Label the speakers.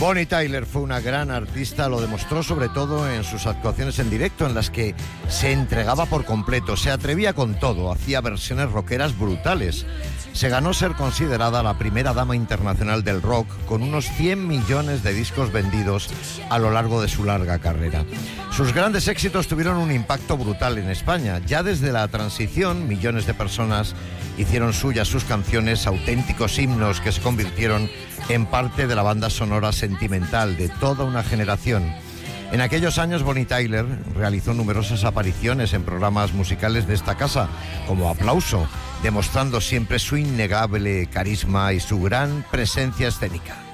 Speaker 1: Bonnie Tyler fue una gran artista, lo demostró sobre todo en sus actuaciones en directo, en las que se entregaba por completo, se atrevía con todo, hacía versiones rockeras brutales. Se ganó ser considerada la primera dama internacional del rock, con unos 100 millones de discos vendidos a lo largo de su larga carrera. Sus grandes éxitos tuvieron un impacto brutal en España. Ya desde la transición, millones de personas hicieron suyas sus canciones, auténticos himnos que se convirtieron en parte de la banda sonora sentimental de toda una generación. En aquellos años, Bonnie Tyler realizó numerosas apariciones en programas musicales de esta casa, como Aplauso, demostrando siempre su innegable carisma y su gran presencia escénica.